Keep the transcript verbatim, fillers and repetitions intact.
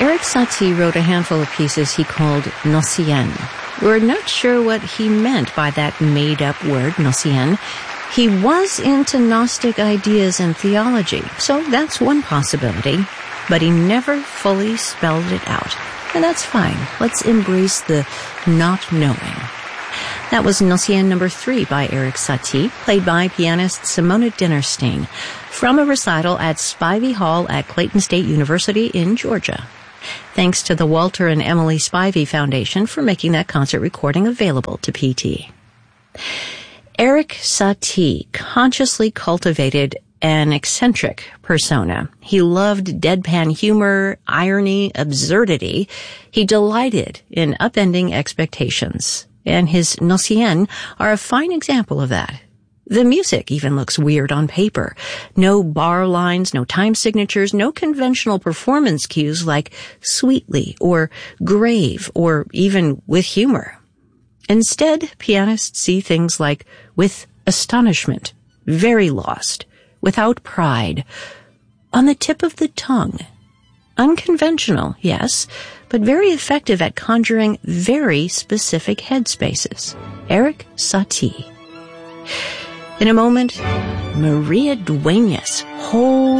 Erik Satie wrote a handful of pieces he called Gnossienne. We're not sure what he meant by that made-up word, Gnossienne. He was into Gnostic ideas and theology, so that's one possibility. But he never fully spelled it out. And that's fine. Let's embrace the not knowing. That was Gnossienne number three by Erik Satie, played by pianist Simona Dinnerstein, from a recital at Spivey Hall at Clayton State University in Georgia. Thanks to the Walter and Emily Spivey Foundation for making that concert recording available to P T. Erik Satie consciously cultivated an eccentric persona. He loved deadpan humor, irony, absurdity. He delighted in upending expectations. And his Gnossienne are a fine example of that. The music even looks weird on paper. No bar lines, no time signatures, no conventional performance cues like sweetly or grave or even with humor. Instead, pianists see things like with astonishment, very lost, without pride, on the tip of the tongue. Unconventional, yes, but very effective at conjuring very specific headspaces. Erik Satie. In a moment, Maria Dueñas, whole